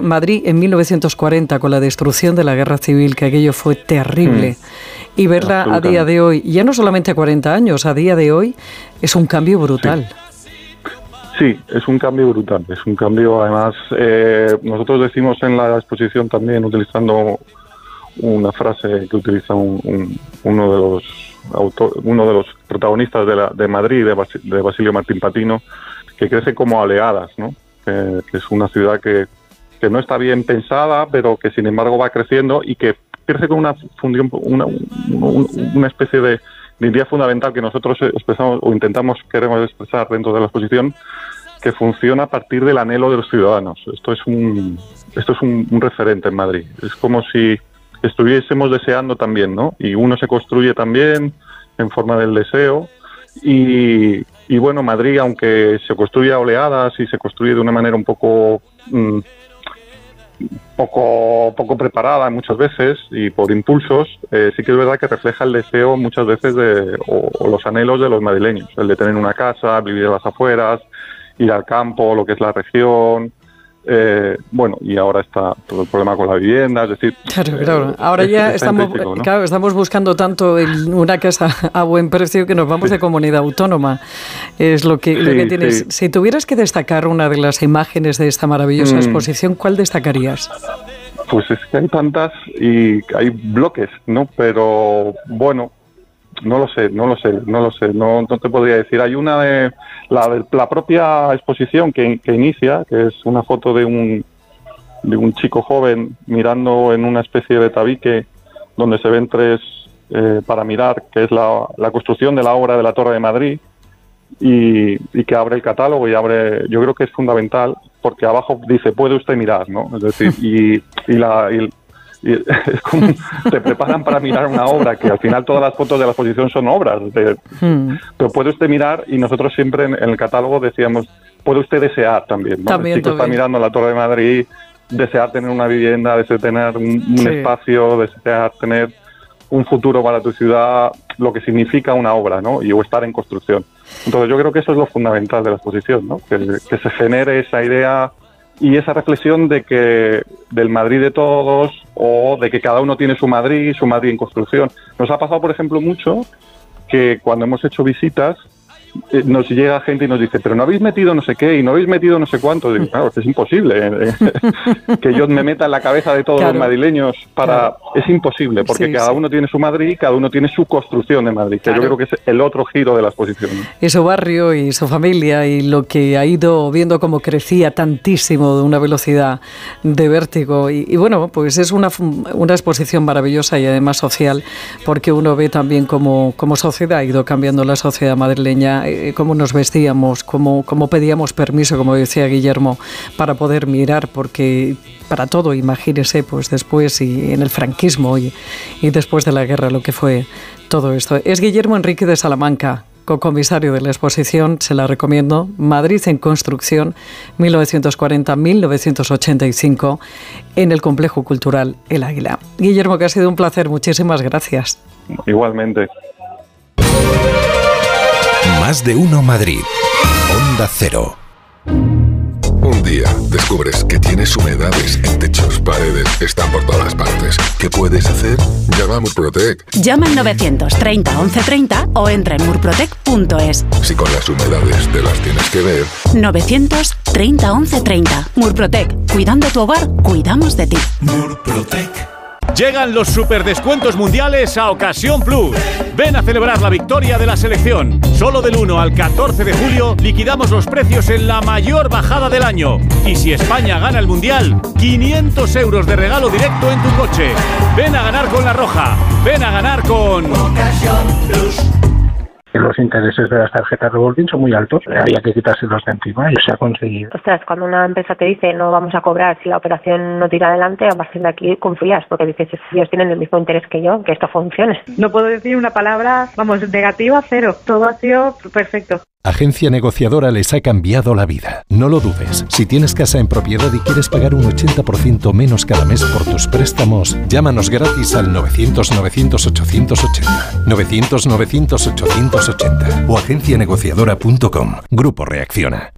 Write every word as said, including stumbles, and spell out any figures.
Madrid en mil novecientos cuarenta, con la destrucción de la guerra civil, que aquello fue terrible. Mm. Y verla a día de hoy, ya no solamente a cuarenta años, a día de hoy, es un cambio brutal. Sí, sí, es un cambio brutal. Es un cambio, además, eh, nosotros decimos en la exposición también, utilizando una frase que utiliza un, un, uno de los autor, uno de los protagonistas de, la, de Madrid, de, Bas, de Basilio Martín Patino, que crece como oleadas, ¿no? Que, que es una ciudad que, que no está bien pensada, pero que sin embargo va creciendo y que crece con una función, una, una especie de, de idea fundamental que nosotros expresamos o intentamos, queremos expresar dentro de la exposición, que funciona a partir del anhelo de los ciudadanos. Esto es un, esto es un, un referente en Madrid. Es como si estuviésemos deseando también, ¿no? Y uno se construye también en forma del deseo y, y bueno, Madrid, aunque se construye a oleadas y se construye de una manera un poco mmm, poco poco preparada muchas veces y por impulsos, eh, sí que es verdad que refleja el deseo muchas veces de o, o los anhelos de los madrileños, el de tener una casa, vivir en las afueras, ir al campo, lo que es la región. Eh, bueno, y ahora está todo el problema con la vivienda, es decir... Claro, claro. Ahora es, ya es estamos, ¿no? claro, estamos buscando tanto el, una casa a buen precio que nos vamos sí. de comunidad autónoma. Es lo que, sí, lo que tienes. Sí. Si tuvieras que destacar una de las imágenes de esta maravillosa mm. exposición, ¿cuál destacarías? Pues es que hay tantas y hay bloques, ¿no? Pero bueno... No lo sé, no lo sé, no lo sé, no, no te podría decir. Hay una de la, de la propia exposición que, que inicia, que es una foto de un de un chico joven mirando en una especie de tabique donde se ven tres eh, para mirar, que es la, la construcción de la obra de la Torre de Madrid y, y que abre el catálogo y abre, yo creo que es fundamental porque abajo dice puede usted mirar, ¿no? Es decir, y, y la y, Y es como te preparan para mirar una obra, que al final todas las fotos de la exposición son obras, de, hmm. pero puede usted mirar, y nosotros siempre en, en el catálogo decíamos, puede usted desear también, ¿no? También, el chico también. está mirando la Torre de Madrid, desear tener una vivienda, desear tener un, un sí. espacio, desear tener un futuro para tu ciudad, lo que significa una obra, ¿no? Y o estar en construcción. Entonces yo creo que eso es lo fundamental de la exposición, ¿no? Que, que se genere esa idea y esa reflexión de que del Madrid de todos o de que cada uno tiene su Madrid, su Madrid en construcción. Nos ha pasado, por ejemplo, mucho que cuando hemos hecho visitas eh, nos llega gente y nos dice, pero no habéis metido no sé qué y no habéis metido no sé cuánto. Digo, claro, es imposible eh, que yo me meta en la cabeza de todos claro. los madrileños para... Claro. Es imposible, porque sí, cada sí. uno tiene su Madrid y cada uno tiene su construcción de Madrid, claro. que yo creo que es el otro giro de la exposición. Y su barrio y su familia y lo que ha ido viendo cómo crecía tantísimo de una velocidad de vértigo. Y, y bueno, pues es una, una exposición maravillosa y además social, porque uno ve también cómo, cómo sociedad ha ido cambiando la sociedad madrileña, eh, cómo nos vestíamos, cómo, cómo pedíamos permiso, como decía Guillermo, para poder mirar, porque para todo, imagínese, pues después y en el franquismo y, y después de la guerra, lo que fue todo esto. Es Guillermo Enrique de Salamanca, cocomisario de la exposición, se la recomiendo, Madrid en construcción, mil novecientos cuarenta a mil novecientos ochenta y cinco, en el Complejo Cultural El Águila. Guillermo, que ha sido un placer, muchísimas gracias. Igualmente. Más de uno Madrid, Onda Cero. Un día descubres que tienes humedades en techos, paredes, están por todas partes. ¿Qué puedes hacer? Llama a Murprotec. Llama al novecientos treinta once treinta o entra en murprotec punto es. Si con las humedades te las tienes que ver. novecientos treinta once treinta. Murprotec. Cuidando tu hogar, cuidamos de ti. Murprotec. Llegan los superdescuentos mundiales a Ocasión Plus. Ven a celebrar la victoria de la selección. Solo del uno al catorce de julio liquidamos los precios en la mayor bajada del año. Y si España gana el mundial, quinientos euros de regalo directo en tu coche. Ven a ganar con La Roja. Ven a ganar con Ocasión Plus. Los intereses de las tarjetas revolving son muy altos, había que quitárselos de encima y se ha conseguido. Ostras, cuando una empresa te dice no vamos a cobrar si la operación no tira adelante, a partir de aquí confías, porque dices, ellos tienen el mismo interés que yo, que esto funcione. No puedo decir una palabra, vamos, negativa, cero. Todo ha sido perfecto. Agencia Negociadora les ha cambiado la vida. No lo dudes. Si tienes casa en propiedad y quieres pagar un ochenta por ciento menos cada mes por tus préstamos, llámanos gratis al novecientos novecientos ochocientos ochenta. novecientos novecientos ochocientos ochenta o agencia negociadora punto com. Grupo Reacciona.